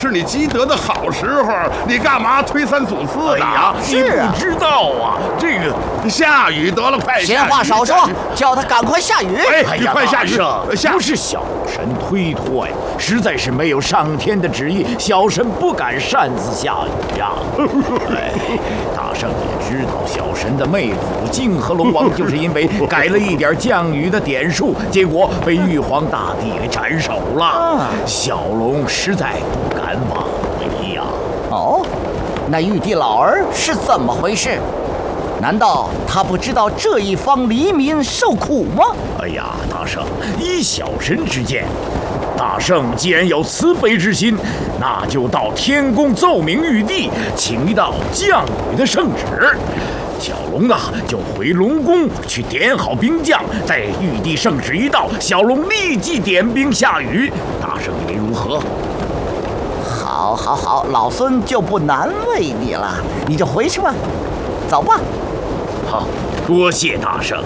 是你积德的好时候，你干嘛推三阻四的？ 哎呀， 是啊， 你不知道啊，这个下雨得了，快下雨！ 闲话少说，叫他赶快下雨。 哎，你快下雨！ 不是小神推脱呀，实在是没有上天的旨意，小神不敢擅自下雨呀。哎，大圣也知道，小神的妹夫泾河龙王就是因为改了一点降雨的点数，结果被玉皇大帝给斩首了。小龙实在不敢枉为呀。 哦，那玉帝老儿是怎么回事？难道他不知道这一方黎民受苦吗？ 哎呀，大圣，依小神之见，大圣既然有慈悲之心，那就到天宫奏明玉帝，请一道降雨的圣旨。小龙啊，就回龙宫去点好兵将，待玉帝圣旨一到，小龙立即点兵下雨。大圣以为如何？ 好，好，好，老孙就不难为你了，你就回去吧，走吧。 好，多谢大圣。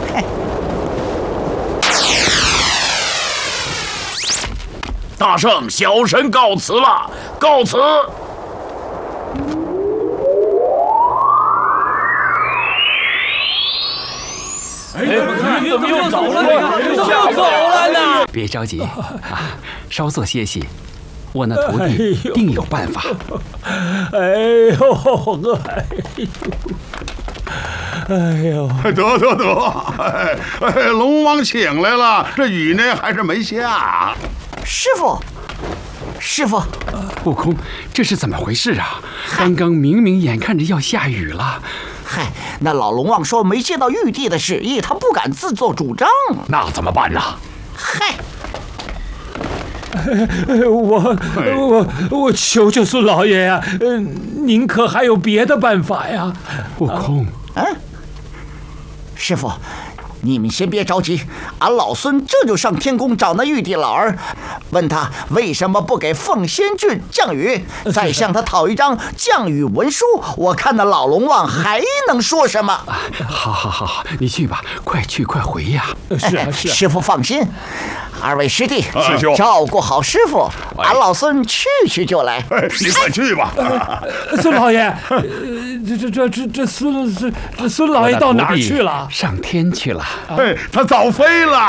大圣，小神告辞了，告辞。 你怎么又走了？怎么又走了呢？ 别着急啊，稍作歇息，我那徒弟定有办法。 哎呦， 得，龙王请来了，这雨呢还是没下。 师傅，师傅， 悟空，这是怎么回事啊？刚刚明明眼看着要下雨了。 嗨，那老龙王说没接到玉帝的旨意，他不敢自作主张。 那怎么办呢？ 嗨， 我求求孙老爷呀，您可还有别的办法呀？ 悟空， 师傅，你们先别着急，俺老孙这就上天宫找那玉帝老儿，问他为什么不给凤仙郡降雨，再向他讨一张降雨文书，我看那老龙王还能说什么？ 好，你去吧，快去快回呀！ 是啊， 师傅放心，二位师弟照顾好师傅， 哎俺老孙去就来。 你快去吧。 孙老爷，这孙老爷到哪儿去了？ 上天去了。 他早飞了。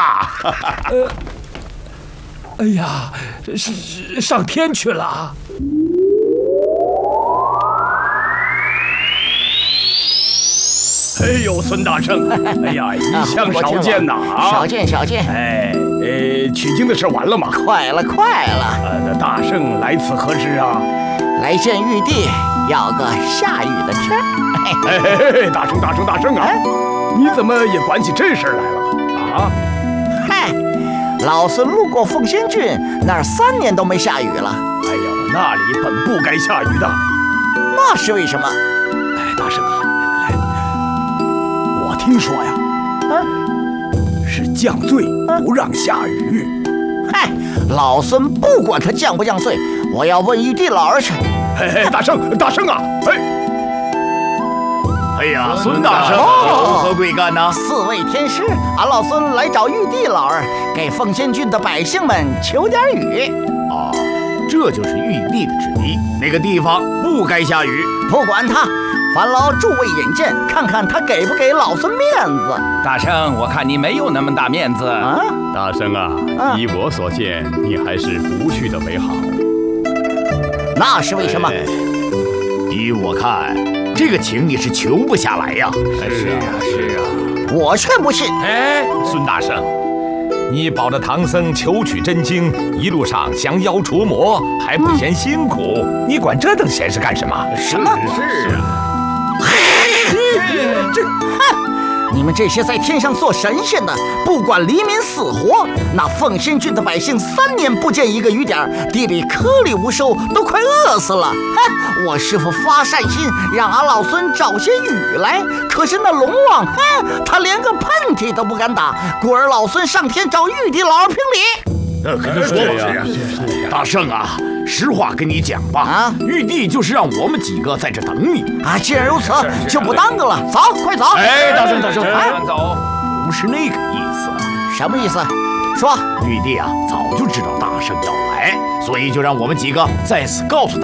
哎呀，上天去了。 哎呦，孙大圣，哎呀，一向少见呐啊！ 少见。 哎，取经的事完了吗？ 快了。 那大圣来此何事啊？ 来见玉帝，要个下雨的天儿。 大圣啊！你怎么也管起这事儿来了啊？ 嗨，老孙路过凤仙郡，那儿3年都没下雨了。 哎呦，那里本不该下雨的。 那是为什么？ 哎，大圣啊，来，我听说呀，是降罪不让下雨。 嗨，老孙不管他降不降罪，我要问玉帝老儿去。 大圣啊，哎呀，孙大圣，有何贵干呢 ？4位天师，俺老孙来找玉帝老儿，给凤仙郡的百姓们求点雨。 啊，这就是玉帝的旨意，那个地方不该下雨。 不管他，烦劳诸位引荐，看看他给不给老孙面子。 大圣，我看你没有那么大面子。 大圣啊，依我所见，你还是不去的为好。 那是为什么？ 依我看，这个情你是求不下来呀。 是啊， 我却不信。 孙大圣，你保着唐僧求取真经，一路上降妖除魔，还不嫌辛苦，你管这等闲事干什么？ 什么？ 是啊， 你们这些在天上做神仙的，不管黎民死活，那凤仙郡的百姓3年不见一个雨点，地里颗粒无收，都快饿死了。我师父发善心，让俺老孙找些雨来，可是那龙王，他连个喷嚏都不敢打，故而老孙上天找玉帝老儿评理。 跟他说吧，大圣啊，实话跟你讲吧，玉帝就是让我们几个在这等你啊。既然如此，就不耽搁了，走，快走！ 大圣， 走， 不是那个意思。 什么意思？说。 玉帝啊，早就知道大圣要来，所以就让我们几个在此告诉